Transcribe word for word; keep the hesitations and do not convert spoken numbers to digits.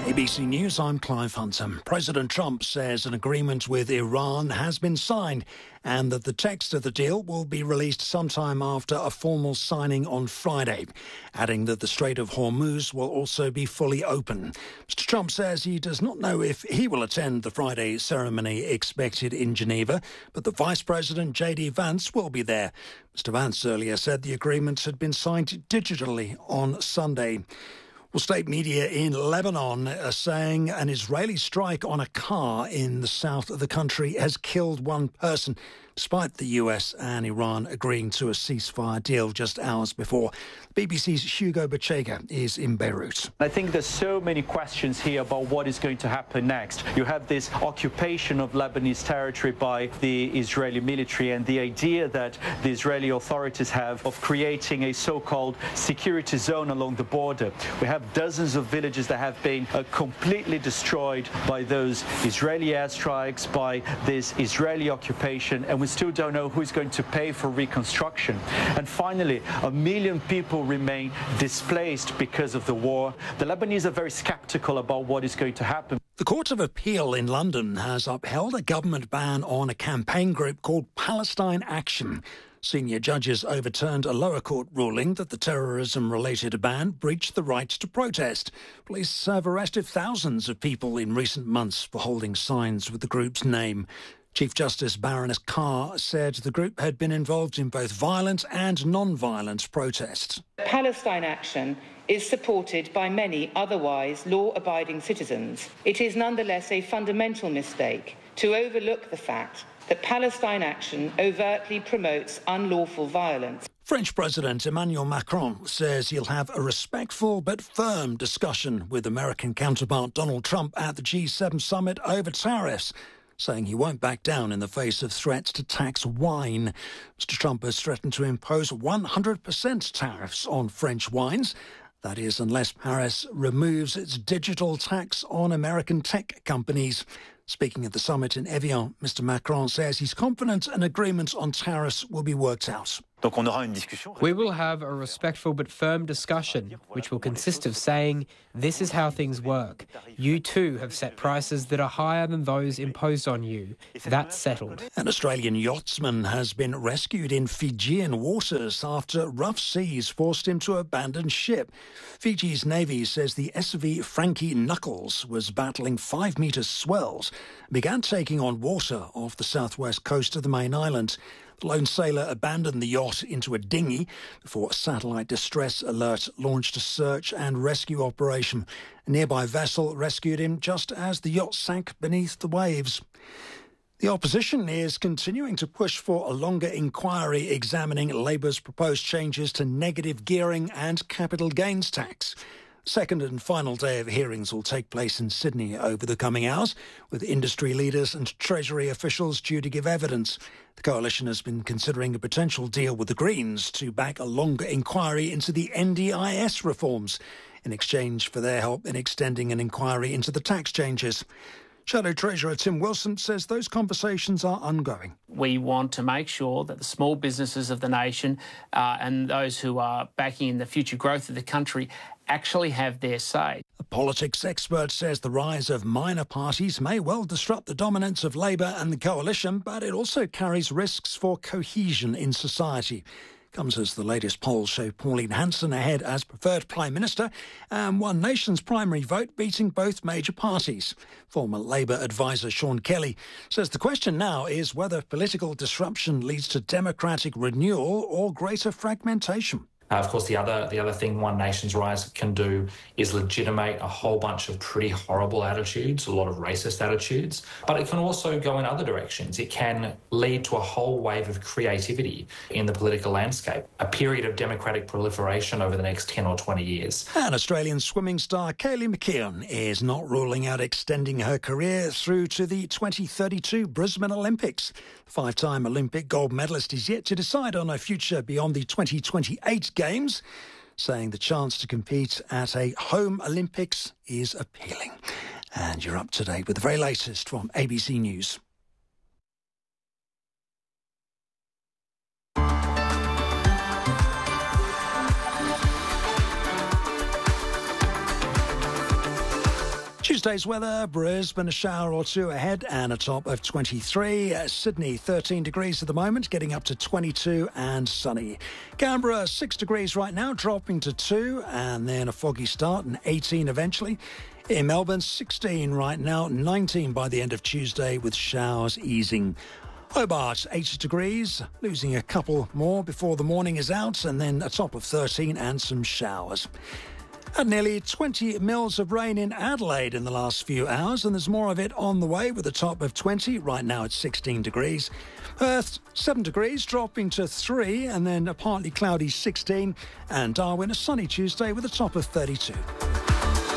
A B C News, I'm Clive Hunter. President Trump says an agreement with Iran has been signed and that the text of the deal will be released sometime after a formal signing on Friday, adding that the Strait of Hormuz will also be fully open. Mister Trump says he does not know if he will attend the Friday ceremony expected in Geneva, but the Vice President J D Vance will be there. Mister Vance earlier said the agreement had been signed digitally on Sunday. Well, state media in Lebanon are saying an Israeli strike on a car in the south of the country has killed one person, despite the U S and Iran agreeing to a ceasefire deal just hours before. B B C's Hugo Bachega is in Beirut. I think there's so many questions here about what is going to happen next. You have this occupation of Lebanese territory by the Israeli military and the idea that the Israeli authorities have of creating a so-called security zone along the border. We have dozens of villages that have been uh, completely destroyed by those Israeli airstrikes, by this Israeli occupation, and we still don't know who's going to pay for reconstruction. And finally, a million people remain displaced because of the war. The Lebanese are very skeptical about what is going to happen. The Court of Appeal in London has upheld a government ban on a campaign group called Palestine Action. Senior judges overturned a lower court ruling that the terrorism-related ban breached the right to protest. Police have arrested thousands of people in recent months for holding signs with the group's name. Chief Justice Baroness Carr said the group had been involved in both violent and non-violent protests. Palestine Action is supported by many otherwise law-abiding citizens. It is nonetheless a fundamental mistake to overlook the fact that Palestine Action overtly promotes unlawful violence. French President Emmanuel Macron says he'll have a respectful but firm discussion with American counterpart Donald Trump at the G seven summit over tariffs, saying he won't back down in the face of threats to tax wine. Mister Trump has threatened to impose one hundred percent tariffs on French wines. That is, unless Paris removes its digital tax on American tech companies. Speaking at the summit in Evian, Mister Macron says he's confident an agreement on tariffs will be worked out. We will have a respectful but firm discussion, which will consist of saying, this is how things work. You too have set prices that are higher than those imposed on you. That's settled. An Australian yachtsman has been rescued in Fijian waters after rough seas forced him to abandon ship. Fiji's Navy says the S V Frankie Knuckles was battling five metre swells, began taking on water off the southwest coast of the main island. The lone sailor abandoned the yacht into a dinghy before a satellite distress alert launched a search and rescue operation. A nearby vessel rescued him just as the yacht sank beneath the waves. The opposition is continuing to push for a longer inquiry examining Labour's proposed changes to negative gearing and capital gains tax. Second and final day of hearings will take place in Sydney over the coming hours, with industry leaders and Treasury officials due to give evidence. The coalition has been considering a potential deal with the Greens to back a longer inquiry into the N D I S reforms in exchange for their help in extending an inquiry into the tax changes. Shadow Treasurer Tim Wilson says those conversations are ongoing. We want to make sure that the small businesses of the nation uh, and those who are backing in the future growth of the country actually have their say. A politics expert says the rise of minor parties may well disrupt the dominance of Labour and the coalition, but it also carries risks for cohesion in society. Comes as the latest polls show Pauline Hanson ahead as preferred Prime Minister and One Nation's primary vote beating both major parties. Former Labour advisor Sean Kelly says the question now is whether political disruption leads to democratic renewal or greater fragmentation. Uh, of course, the other the other thing One Nation's Rise can do is legitimate a whole bunch of pretty horrible attitudes, a lot of racist attitudes, but it can also go in other directions. It can lead to a whole wave of creativity in the political landscape, a period of democratic proliferation over the next ten or twenty years. And Australian swimming star Kaylee McKeown is not ruling out extending her career through to the twenty thirty-two Brisbane Olympics. Five-time Olympic gold medalist is yet to decide on her future beyond the twenty twenty-eight Games, saying the chance to compete at a home Olympics is appealing. And you're up to date with the very latest from A B C News. Tuesday's weather, Brisbane a shower or two ahead and a top of twenty-three. Uh, Sydney thirteen degrees at the moment, getting up to twenty-two and sunny. Canberra six degrees right now, dropping to two, and then a foggy start and eighteen eventually. In Melbourne, sixteen right now, nineteen by the end of Tuesday with showers easing. Hobart, eight degrees, losing a couple more before the morning is out, and then a top of thirteen and some showers. Had nearly twenty mils of rain in Adelaide in the last few hours, and there's more of it on the way with a top of twenty. Right now it's sixteen degrees. Perth, seven degrees, dropping to three, and then a partly cloudy sixteen. And Darwin, a sunny Tuesday with a top of thirty-two.